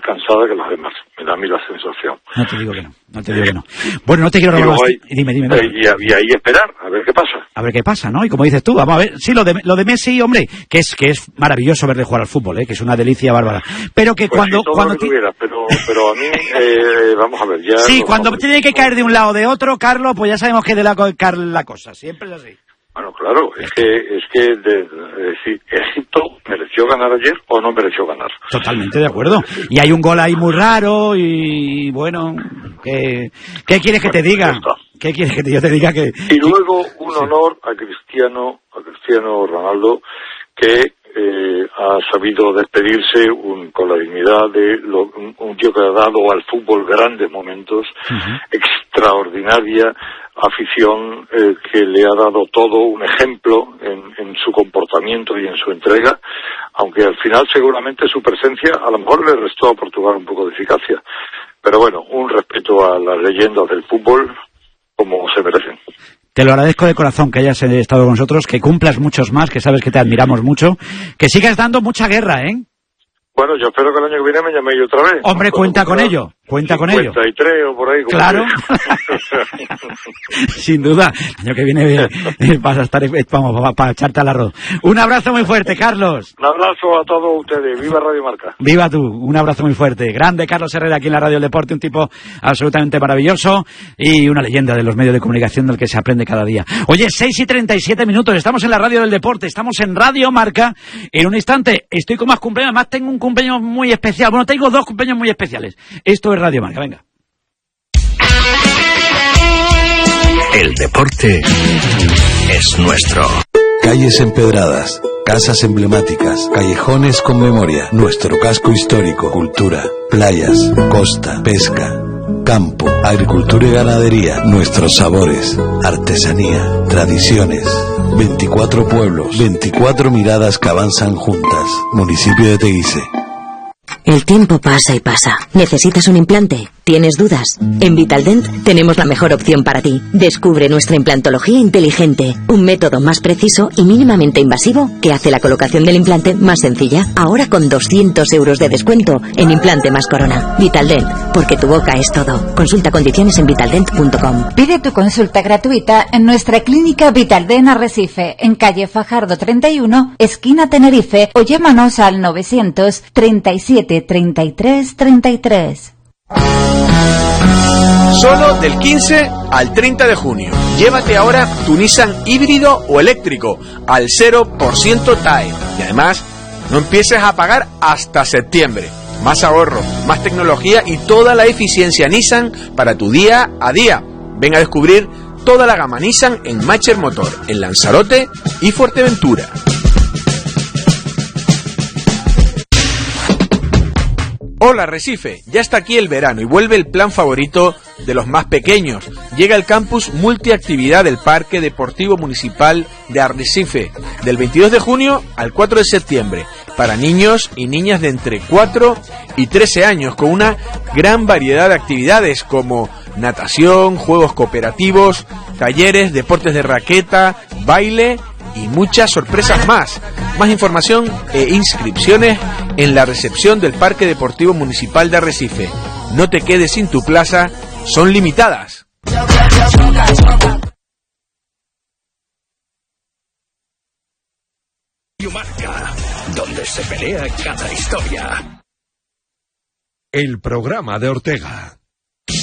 cansada que las demás. Me da a mí la sensación. No te digo que no. Bueno, no te quiero robar más. Dime. Y ahí esperar, a ver qué pasa. A ver qué pasa, ¿no? Y como dices tú, vamos a ver. Sí, lo de Messi, hombre, que es maravilloso verle jugar al fútbol, que es una delicia bárbara. Pero que pues cuando tuvieras, pero a mí, vamos a ver, ya... Sí, cuando tiene que caer de un lado o de otro, Carlos, pues ya sabemos que de la cosa. Siempre es así. Bueno, claro, es que Egipto mereció ganar ayer o no mereció ganar. Totalmente de acuerdo. Y hay un gol ahí muy raro y bueno, ¿qué quieres que te diga? ¿Qué quieres que yo te diga que? Y luego un honor a Cristiano Ronaldo, que ha sabido despedirse con la dignidad de un tío que ha dado al fútbol grandes momentos, extraordinaria afición, que le ha dado todo un ejemplo en su comportamiento y en su entrega, aunque al final seguramente su presencia a lo mejor le restó a Portugal un poco de eficacia. Pero bueno, un respeto a las leyendas del fútbol como se merecen. Te lo agradezco de corazón que hayas estado con nosotros, que cumplas muchos más, que sabes que te admiramos mucho, que sigas dando mucha guerra, ¿eh? Bueno, yo espero que el año que viene me llaméis otra vez. Hombre, cuenta con ello. 53 o por ahí. Claro. Sin duda. El año que viene vas a estar, vamos, para echarte al arroz. Un abrazo muy fuerte, Carlos. Un abrazo a todos ustedes. Viva Radio Marca. Viva tú. Un abrazo muy fuerte. Grande Carlos Herrera aquí en la Radio del Deporte, un tipo absolutamente maravilloso y una leyenda de los medios de comunicación del que se aprende cada día. Oye, 6:37. Estamos en la Radio del Deporte. Estamos en Radio Marca. En un instante estoy con más cumpleaños. Además tengo un cumpleaños muy especial. Bueno, tengo dos cumpleaños muy especiales. Esto es Radio Marca, venga. El deporte es nuestro. Calles empedradas, casas emblemáticas, callejones con memoria, nuestro casco histórico, cultura, playas, costa, pesca, campo, agricultura y ganadería, nuestros sabores, artesanía, tradiciones. 24 pueblos, 24 miradas que avanzan juntas. Municipio de Teguise. El tiempo pasa y pasa. ¿Necesitas un implante? ¿Tienes dudas? En Vitaldent tenemos la mejor opción para ti. Descubre nuestra implantología inteligente, un método más preciso y mínimamente invasivo que hace la colocación del implante más sencilla. Ahora con 200 euros de descuento en implante más corona. Vitaldent, porque tu boca es todo. Consulta condiciones en vitaldent.com. Pide tu consulta gratuita en nuestra clínica Vitaldent Arrecife, en calle Fajardo 31, esquina Tenerife, o llámanos al 937 33 33. Solo del 15 al 30 de junio. Llévate ahora tu Nissan híbrido o eléctrico al 0% TAE. Y además, no empieces a pagar hasta septiembre. Más ahorro, más tecnología y toda la eficiencia Nissan para tu día a día. Ven a descubrir toda la gama Nissan en Macher Motor, en Lanzarote y Fuerteventura. Hola Arrecife, ya está aquí el verano y vuelve el plan favorito de los más pequeños. Llega el campus multiactividad del Parque Deportivo Municipal de Arrecife, del 22 de junio al 4 de septiembre, para niños y niñas de entre 4 y 13 años, con una gran variedad de actividades como natación, juegos cooperativos, talleres, deportes de raqueta, baile y muchas sorpresas más. Más información e inscripciones en la recepción del Parque Deportivo Municipal de Arrecife. No te quedes sin tu plaza, son limitadas. Marca, donde se pelea cada historia. El programa de Ortega.